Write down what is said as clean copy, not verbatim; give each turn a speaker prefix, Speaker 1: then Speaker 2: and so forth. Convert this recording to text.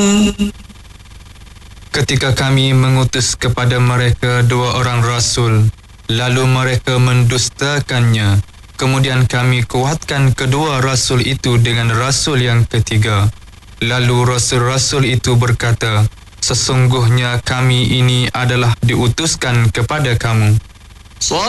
Speaker 1: Ketika kami mengutus kepada mereka 2 orang rasul, lalu mereka mendustakannya. Kemudian kami kuatkan kedua rasul itu dengan rasul yang ketiga. Lalu rasul-rasul itu berkata, sesungguhnya kami ini adalah diutuskan kepada kamu.